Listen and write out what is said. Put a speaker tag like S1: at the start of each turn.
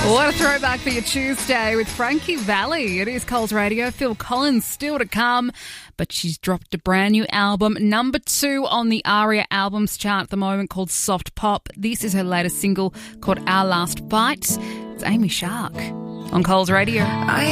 S1: What a throwback for your Tuesday with Frankie Valli. It is Coles Radio. Phil Collins still to come, but she's dropped a brand new album, number 2 on the ARIA albums chart at the moment, called Soft Pop. This is her latest single called Our Last Fight. It's Amy Shark on Coles Radio.